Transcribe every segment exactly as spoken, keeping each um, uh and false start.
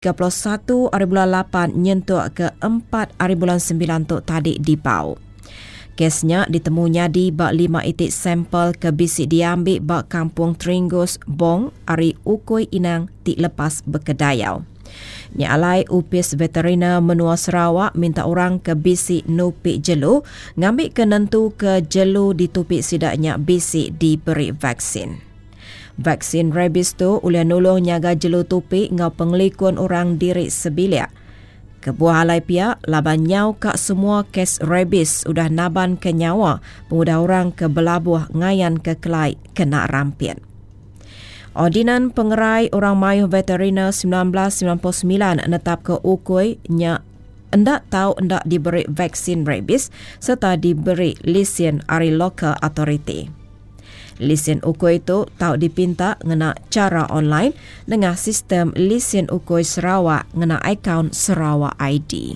tiga puluh satu hari bulan lapan nyentuh ke empat hari bulan sembilan tok tadi di bau. Kesnya ditemunya di bak lima itik sampel ke bisik diambil bak kampung Tringgos Bong hari ukui inang tik lepas berkedayau. Nyalai upis veterina menua Sarawak minta orang ke bisik nupik jelu ngambil kenentu ke jelu ditupik sidaknya bisik diberi vaksin. Vaksin rabies tu ulih nolong nyaga jelu tupik ngau pengelikun orang diri sebilik. Kebuah halai pihak laban nyau kak semua kes rabies udah naban ke nyawa pemuda orang ke belabuh ngayan ke kelai kena rampian. Ordinan pengerai orang mayuh veterina sembilan belas sembilan puluh sembilan netap ke ukui nya endak tahu endak diberi vaksin rabies serta diberi lesen dari local authority. Lesen ukui itu tahu dipinta ngena cara online dengan sistem lesen ukui Sarawak ngena akaun Sarawak I D.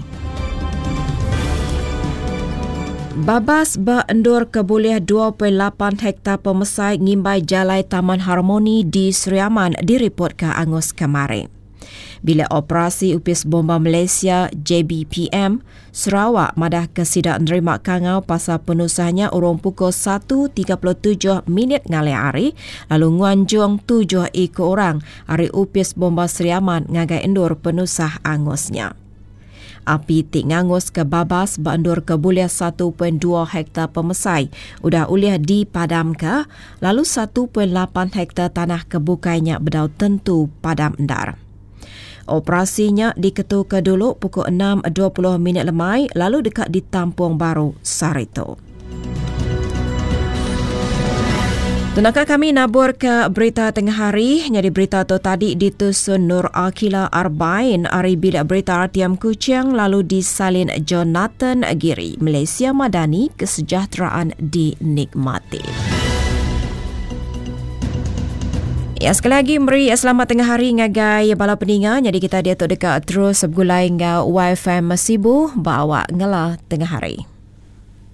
Babas beendur keboleh dua puluh lapan hektar pemesai ngimbai jalai Taman Harmoni di Seriaman direport ke Angus kemarin. Bila operasi upis bomba Malaysia J B P M, Sarawak madah kesidak nerima kangau pasal penusahnya urung pukul satu tiga puluh tujuh minit ngalai hari, lalu nguanjung tujuh ekor orang hari upis bomba Seriaman ngagai endur penusah angusnya. Api tik ngangus ke babas bandur ke buliah satu perpuluhan dua hektar pemesai udah ulih dipadam ke, lalu satu perpuluhan lapan hektar tanah kebukainya bedau tentu padam endar. Operasinya diketu ke dulu pukul enam dua puluh minit lemai lalu dekat di Tampung Baru, Sarito. Tunakah kami nabur ke berita tengah hari. Jadi berita tu tadi ditusun Nur Akila Arbain hari bilik berita R T M Kuching lalu disalin Jonathan Giri. Malaysia Madani, kesejahteraan dinikmati. Ya, sekali lagi memberi selamat tengah hari ngagai bala peninga. Jadi kita dia tu dekat terus bergulai ngau Y F M Sibu bawa ngela tengah hari.